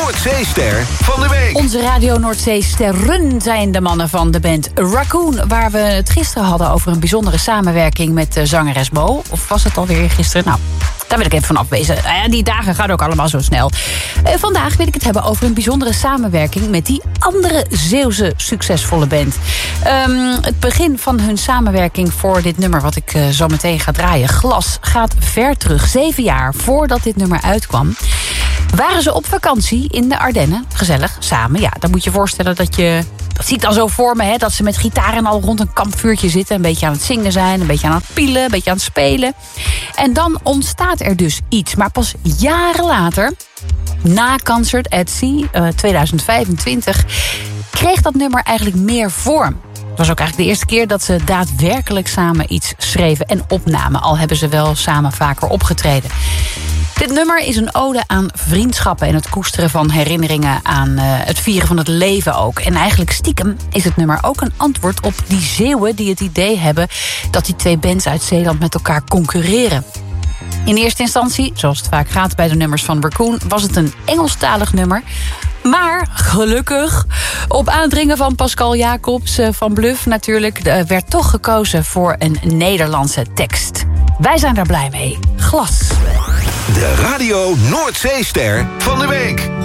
Noordzeester van de week. Onze Radio Noordzeesterren zijn de mannen van de band Raccoon, waar we het gisteren hadden over een bijzondere samenwerking met zangeres Bo. Of was het alweer gisteren? Nou, daar wil ik even van afwezen. Die dagen gaan ook allemaal zo snel. Vandaag wil ik het hebben over een bijzondere samenwerking met die andere Zeeuwse succesvolle band. Het begin van hun samenwerking voor dit nummer, wat ik zo meteen ga draaien, Glas, gaat ver terug. 7 jaar voordat dit nummer uitkwam, waren ze op vakantie in de Ardennen. Gezellig, samen. Ja, dan moet je voorstellen dat zie ik dan zo voor me, hè, dat ze met gitaar en al rond een kampvuurtje zitten, een beetje aan het zingen zijn, een beetje aan het pielen, een beetje aan het spelen. En dan ontstaat er dus iets. Maar pas jaren later, na Concert at Sea 2025, kreeg dat nummer eigenlijk meer vorm. Het was ook eigenlijk de eerste keer dat ze daadwerkelijk samen iets schreven en opnamen. Al hebben ze wel samen vaker opgetreden. Dit nummer is een ode aan vriendschappen en het koesteren van herinneringen aan het vieren van het leven ook. En eigenlijk stiekem is het nummer ook een antwoord op die Zeeuwen die het idee hebben dat die twee bands uit Zeeland met elkaar concurreren. In eerste instantie, zoals het vaak gaat bij de nummers van Raccoon, was het een Engelstalig nummer. Maar gelukkig, op aandringen van Pascal Jacobs van Bluff natuurlijk, werd toch gekozen voor een Nederlandse tekst. Wij zijn daar blij mee. Glas. De Radio Noordzeester van de week.